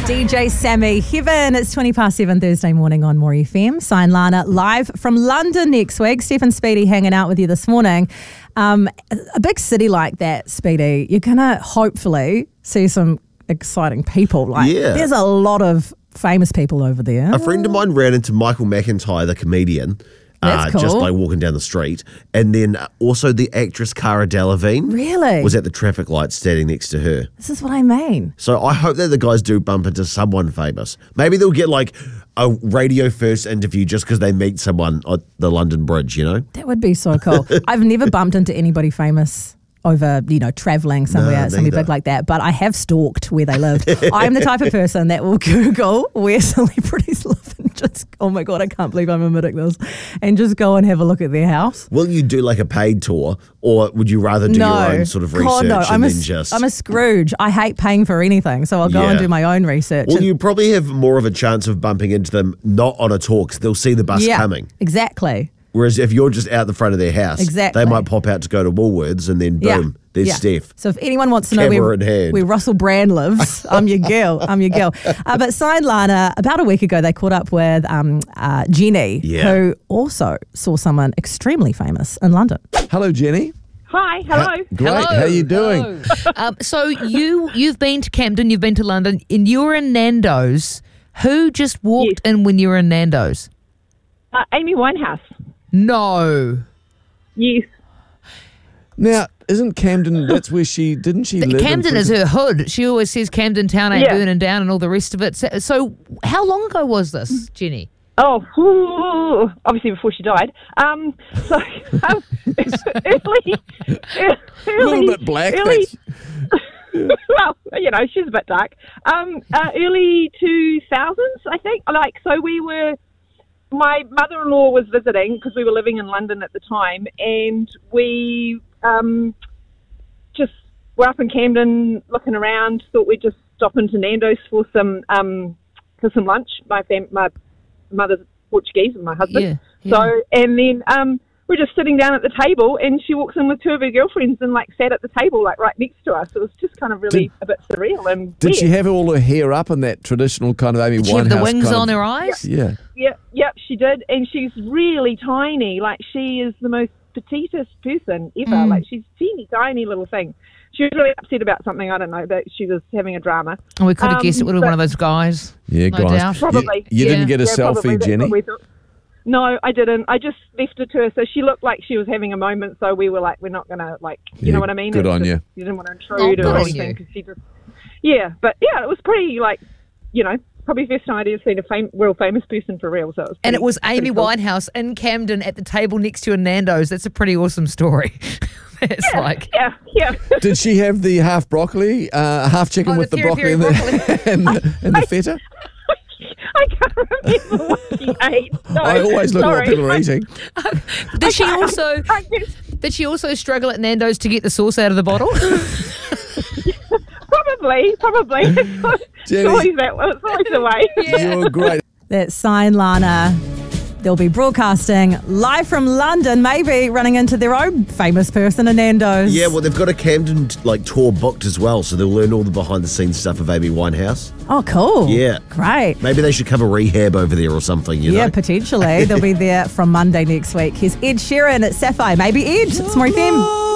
DJ Sammy Heaven. It's 7:20 Thursday morning on More FM. Sign Lana live from London next week. Stephen Speedy hanging out with you this morning. A big city like that, Speedy, you're going to hopefully see some exciting people. There's a lot of famous people over there. A friend of mine ran into Michael McIntyre, the comedian. That's cool. Just by walking down the street. And then also the actress Cara Delevingne Really? was at the traffic light standing next to her. This is what I mean. So I hope that the guys do bump into someone famous. Maybe they'll get like a radio first interview just because they meet someone at the London Bridge, you know? That would be so cool. I've never bumped into anybody famous over, traveling somewhere big like that, but I have stalked where they lived. I'm the type of person that will Google where celebrities live and just, oh my God, I can't believe I'm admitting this, and just go and have a look at their house. Will you do like a paid tour, or would you rather do your own sort of research I'm a Scrooge. I hate paying for anything, so I'll go and do my own research. Well, you probably have more of a chance of bumping into them not on a tour because they'll see the bus coming. Exactly. Whereas if you're just out the front of their house, they might pop out to go to Woolworths and then boom, there's Steph. So if anyone wants to know where Russell Brand lives, I'm your girl. But Sign Lana, about a week ago, they caught up with Jenny, who also saw someone extremely famous in London. Hello, Jenny. Hi, hello. Great, hello. How are you doing? So you've been to Camden, you've been to London, and you were in Nando's. Who just walked in when you were in Nando's? Amy Winehouse. No. Yes. Now, isn't Camden, that's where didn't she live? Camden is her hood. She always says Camden town ain't burning down and all the rest of it. So how long ago was this, Jenny? Oh, obviously before she died. Early. A little bit black. Early, well, she's a bit dark. Early 2000s, I think. My mother-in-law was visiting because we were living in London at the time, and we just were up in Camden looking around. Thought we'd just stop into Nando's for some lunch. My mother's Portuguese and my husband. So and then we're just sitting down at the table, and she walks in with two of her girlfriends and sat at the table right next to us. It was just kind of really a bit surreal and Did weird. she have all her hair up in that traditional kind of Amy Winehouse? Did she have the wings on her eyes? Yeah. Yeah, she did, and she's really tiny. She is the most petitest person ever. She's a teeny tiny little thing. She was really upset about something. I don't know, that she was having a drama. Oh, we could have guessed it would have been one of those guys. Yeah, no guys. doubt. Probably. You didn't get a selfie, Jenny? No, I didn't. I just left it to her. So she looked like she was having a moment. So we were like, we're not going to, you know what I mean? Good on you. You didn't want to intrude or anything. Cause she just, it was pretty, probably the first time I'd ever seen a real famous person for real. So it was and it was Amy Winehouse in Camden at the table next to a Nando's. That's a pretty awesome story. Yeah. Did she have the half broccoli, half chicken with the broccoli and the feta? I can't remember what she ate. No, I always look at what people are eating. Did she also struggle at Nando's to get the sauce out of the bottle? Probably. Jenny, it's always the way. You're great. That's Sign Lana. They'll be broadcasting live from London, maybe running into their own famous person in Nando's. Yeah, well, they've got a Camden tour booked as well, so they'll learn all the behind-the-scenes stuff of Amy Winehouse. Oh, cool. Yeah. Great. Maybe they should cover rehab over there or something, you know? Yeah, potentially. They'll be there from Monday next week. Here's Ed Sheeran at Sapphire. Maybe Ed. It's More FM.